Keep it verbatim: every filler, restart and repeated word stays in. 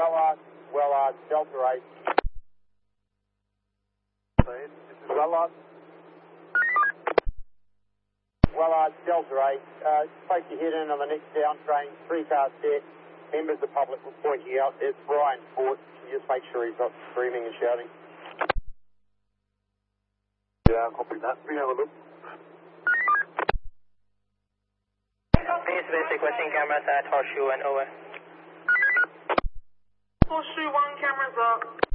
Wellard, Wellard, Delta eight. This is Wellard. Wellard, Delta eight. Uh, take your head in on the next down train, three cars set. Members of the public will point you out. It's Brian Ford. Just make sure he's not screaming and shouting. Yeah, copy that. We have a look. Base base requesting cameras at Horseshoe and over. Horseshoe one cameras up.